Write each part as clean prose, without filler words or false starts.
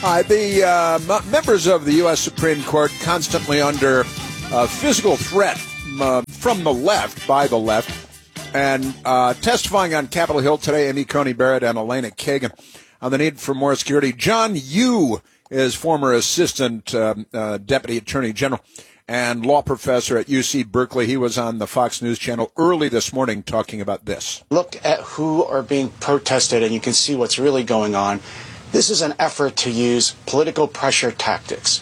Members of the U.S. Supreme Court constantly under physical threat from the left, by the left, and testifying on Capitol Hill today, Amy Coney Barrett and Elena Kagan on the need for more security. John Yoo is former assistant deputy attorney general and law professor at UC Berkeley. He was on the Fox News channel early this morning talking about this. Look at who are being protested, and you can see what's really going on. This is an effort to use political pressure tactics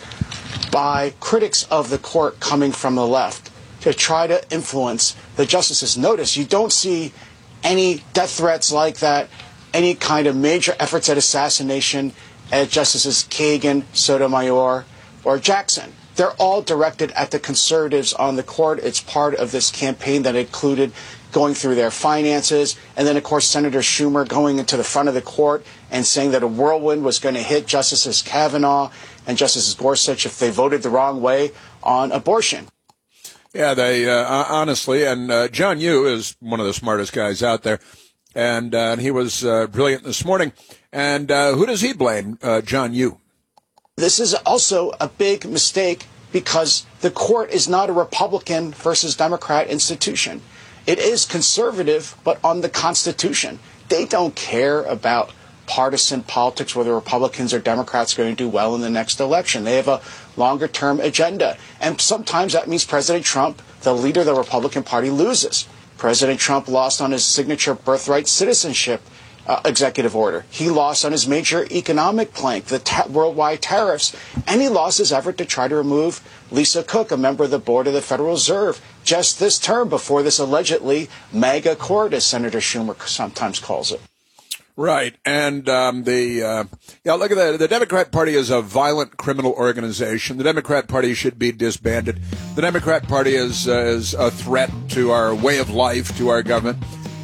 by critics of the court coming from the left to try to influence the justices. Notice you don't see any death threats like that, any kind of major efforts at assassination at Justices Kagan, Sotomayor, or Jackson. They're all directed at the conservatives on the court. It's part of this campaign that included going through their finances. And then, of course, Senator Schumer going into the front of the court and saying that a whirlwind was going to hit Justices Kavanaugh and Justices Gorsuch if they voted the wrong way on abortion. Yeah, they honestly, and John Yoo is one of the smartest guys out there. And he was brilliant this morning. And who does he blame, John Yoo? This is also a big mistake because the court is not a Republican versus Democrat institution. It is conservative, but on the Constitution. They don't care about partisan politics, whether Republicans or Democrats are going to do well in the next election. They have a longer-term agenda. And sometimes that means President Trump, the leader of the Republican Party, loses. President Trump lost on his signature birthright citizenship executive order. He lost on his major economic plank, the worldwide tariffs, and he lost his effort to try to remove Lisa Cook, a member of the board of the Federal Reserve, just this term before this allegedly mega court, as Senator Schumer sometimes calls it. Right, and look at that. The Democrat Party is a violent criminal organization. The Democrat Party should be disbanded. The Democrat Party is a threat to our way of life, to our government.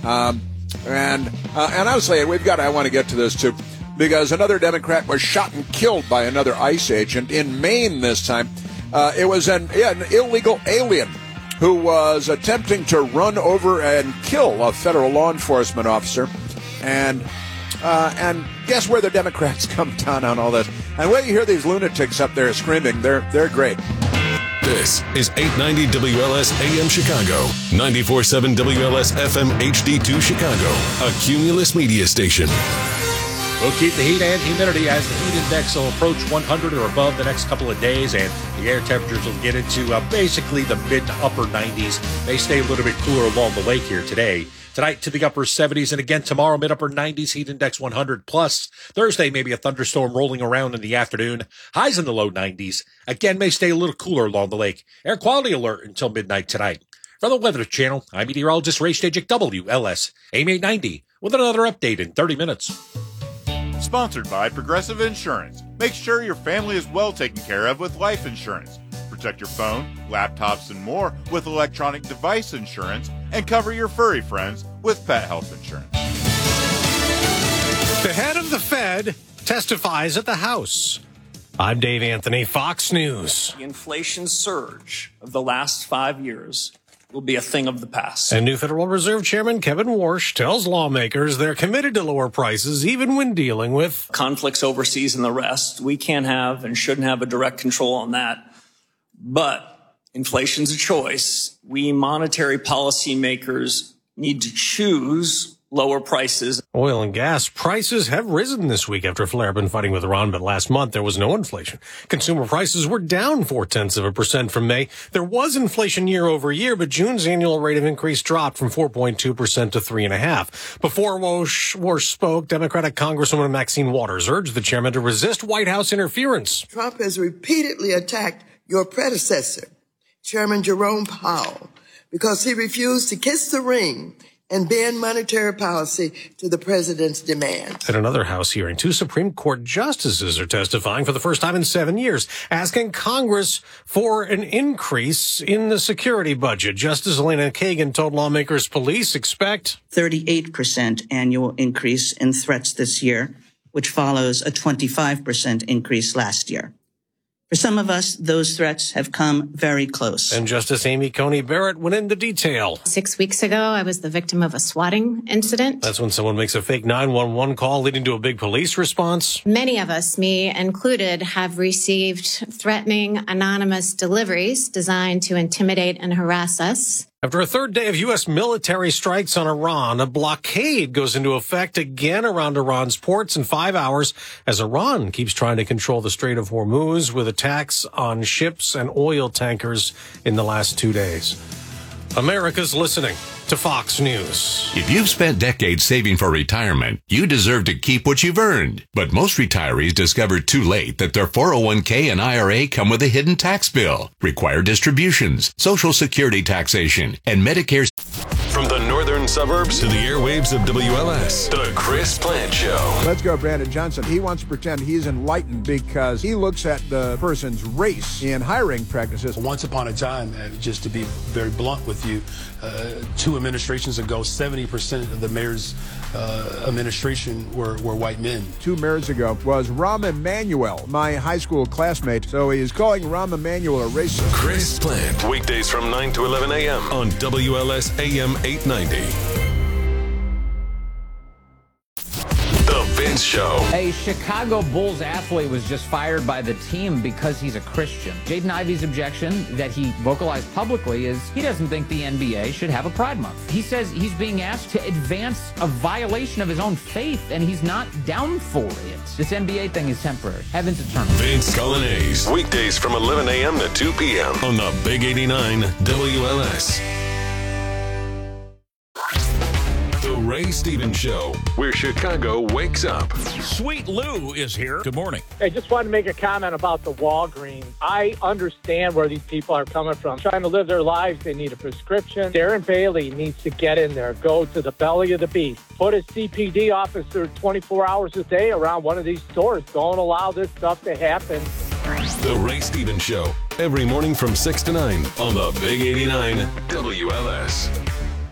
And honestly, I want to get to this too, because another Democrat was shot and killed by another ICE agent in Maine this time. It was an illegal alien who was attempting to run over and kill a federal law enforcement officer. And guess where the Democrats come down on all this? And when you hear these lunatics up there screaming, they're great. This is 890 WLS AM Chicago, 94.7 WLS FM HD2 Chicago, a Cumulus media station. We'll keep the heat and humidity as the heat index will approach 100 or above the next couple of days, and the air temperatures will get into basically the mid to upper 90s. They stay a little bit cooler along the lake here today. Tonight to the upper 70s, and again tomorrow, mid-upper 90s, heat index 100 plus. Thursday, maybe a thunderstorm rolling around in the afternoon. Highs in the low 90s. Again, may stay a little cooler along the lake. Air quality alert until midnight tonight. From the Weather Channel, I'm meteorologist Ray Stajic, WLS, AM 890, with another update in 30 minutes. Sponsored by Progressive Insurance. Make sure your family is well taken care of with life insurance. Protect your phone, laptops, and more with electronic device insurance, and cover your furry friends with pet health insurance. The head of the Fed testifies at the House. I'm Dave Anthony, Fox News. The inflation surge of the last 5 years will be a thing of the past. And new Federal Reserve Chairman Kevin Warsh tells lawmakers they're committed to lower prices even when dealing with conflicts overseas and the rest. We can't have and shouldn't have a direct control on that. But inflation's a choice. We monetary policy makers need to choose lower prices. Oil and gas prices have risen this week after a flare-up in fighting with Iran, but last month there was no inflation. Consumer prices were down 0.4% from May. There was inflation year over year, but June's annual rate of increase dropped from 4.2% to 3.5%. Before Warsh spoke, Democratic Congresswoman Maxine Waters urged the chairman to resist White House interference. Trump has repeatedly attacked your predecessor, Chairman Jerome Powell, because he refused to kiss the ring and bend monetary policy to the president's demand. At another House hearing, 2 Supreme Court justices are testifying for the first time in 7 years, asking Congress for an increase in the security budget. Justice Elena Kagan told lawmakers police expect 38% annual increase in threats this year, which follows a 25% increase last year. For some of us, those threats have come very close. And Justice Amy Coney Barrett went into detail. 6 weeks ago, I was the victim of a swatting incident. That's when someone makes a fake 911 call leading to a big police response. Many of us, me included, have received threatening anonymous deliveries designed to intimidate and harass us. After a third day of U.S. military strikes on Iran, a blockade goes into effect again around Iran's ports in 5 hours as Iran keeps trying to control the Strait of Hormuz with attacks on ships and oil tankers in the last 2 days. America's listening to Fox News. If you've spent decades saving for retirement, you deserve to keep what you've earned. But most retirees discovered too late that their 401k and IRA come with a hidden tax bill, required distributions, Social Security taxation, and Medicare's. From the northern suburbs to the airwaves of WLS, The Chris Plant Show. Let's go, Brandon Johnson. He wants to pretend he's enlightened because he looks at the person's race in hiring practices. Once upon a time, just to be very blunt with you, 2 administrations ago, 70% of the mayor's administration were white men. 2 mayors ago was Rahm Emanuel, my high school classmate. So he is calling Rahm Emanuel a racist. Chris Plant, weekdays from 9 to 11 a.m. on WLS AM 890. The Vince Show. A Chicago Bulls athlete was just fired by the team because he's a Christian. Jaden Ivey's objection that he vocalized publicly is he doesn't think the NBA should have a Pride Month. He says he's being asked to advance a violation of his own faith, and he's not down for it. This NBA thing is temporary. Heaven's eternal. Vince Colonnese, weekdays from 11 a.m. to 2 p.m. on the Big 89 WLS. The Ray Stevens Show, where Chicago wakes up. Sweet Lou is here. Good morning. I just wanted to make a comment about the Walgreens. I understand where these people are coming from. Trying to live their lives, they need a prescription. Darren Bailey needs to get in there, go to the belly of the beast. Put a CPD officer 24 hours a day around one of these stores. Don't allow this stuff to happen. The Ray Stevens Show, every morning from 6 to 9 on the Big 89 WLS.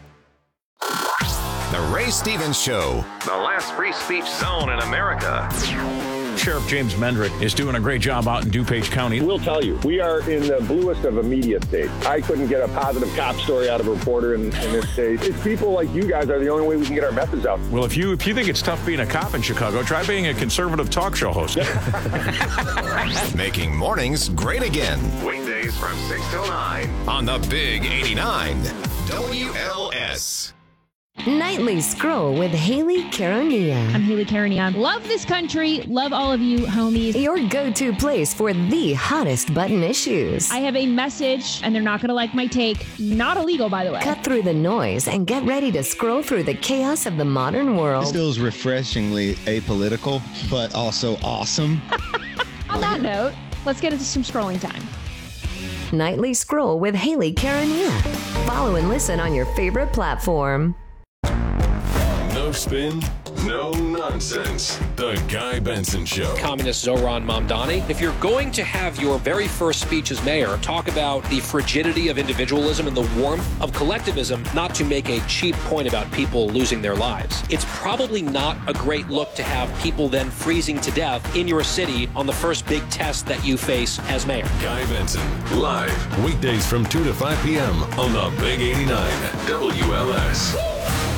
The Ray Stevens Show, the last free speech zone in America. Sheriff James Mendrick is doing a great job out in DuPage County. We'll tell you, we are in the bluest of a media state. I couldn't get a positive cop story out of a reporter in this state. It's people like you guys are the only way we can get our message out. Well, if you think it's tough being a cop in Chicago, try being a conservative talk show host. Making mornings great again. Weekdays from 6 till 9 on the Big 89 WLS. Nightly Scroll with Haley Caronia. I'm Haley Caronia. Love this country. Love all of you, homies. Your go-to place for the hottest button issues. I have a message, and they're not going to like my take. Not illegal, by the way. Cut through the noise and get ready to scroll through the chaos of the modern world. This feels refreshingly apolitical, but also awesome. On that note, let's get into some scrolling time. Nightly Scroll with Haley Caronia. Follow and listen on your favorite platform. No spin, no nonsense. The Guy Benson Show. Communist Zohran Mamdani. If you're going to have your very first speech as mayor talk about the frigidity of individualism and the warmth of collectivism, not to make a cheap point about people losing their lives, it's probably not a great look to have people then freezing to death in your city on the first big test that you face as mayor. Guy Benson, live, weekdays from 2 to 5 p.m. on the Big 89 WLS.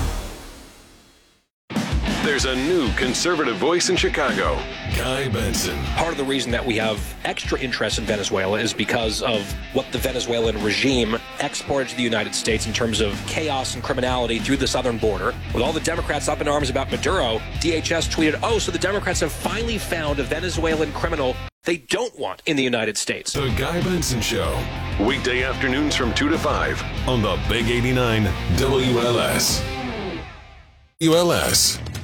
There's a new conservative voice in Chicago, Guy Benson. Part of the reason that we have extra interest in Venezuela is because of what the Venezuelan regime exported to the United States in terms of chaos and criminality through the southern border. With all the Democrats up in arms about Maduro, DHS tweeted, so the Democrats have finally found a Venezuelan criminal they don't want in the United States. The Guy Benson Show, weekday afternoons from 2 to 5 on the Big 89 WLS. WLS.